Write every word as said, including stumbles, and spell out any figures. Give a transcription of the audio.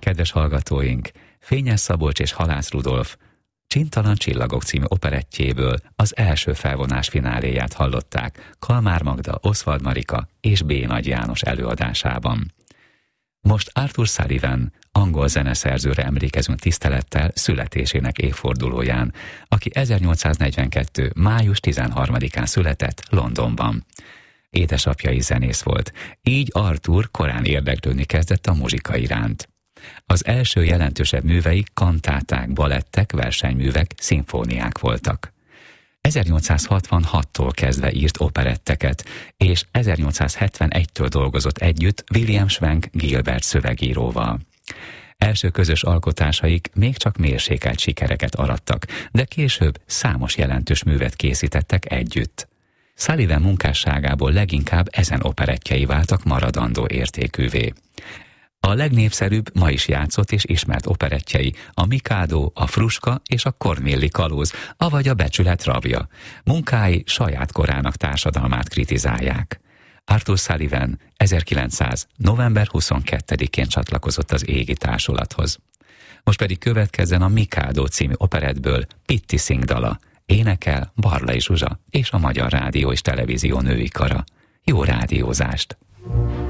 Kedves hallgatóink, Fényes Szabolcs és Halász Rudolf Csintalan csillagok című operettjéből az első felvonás fináléját hallották Kalmár Magda, Oswald Marika és B. Nagy János előadásában. Most Arthur Sullivan, angol zeneszerzőre emlékezünk tisztelettel születésének évfordulóján, aki ezernyolcszáznegyvenkettő. május tizenharmadikán született Londonban. Édesapja is zenész volt, így Arthur korán érdeklődni kezdett a muzsika iránt. Az első jelentősebb művei kantáták, balettek, versenyművek, szimfóniák voltak. ezernyolcszázhatvanhattól kezdve írt operetteket, és ezernyolcszázhetvenegytől dolgozott együtt William Schwenk Gilbert szövegíróval. Első közös alkotásaik még csak mérsékelt sikereket arattak, de később számos jelentős művet készítettek együtt. Sullivan munkásságából leginkább ezen operettjei váltak maradandó értékűvé. A legnépszerűbb, ma is játszott és ismert operettjei a Mikado, a Fruska és a Cornwalli kalóz, avagy a Becsület rabja. Munkái saját korának társadalmát kritizálják. Arthur Sullivan ezerkilencszáz. november huszonkettedikén csatlakozott az égi társulathoz. Most pedig következzen a Mikado című operettből Pitti Singh dala. Énekel Barlay Zsuzsa és a Magyar Rádió és Televízió női kara. Jó rádiózást!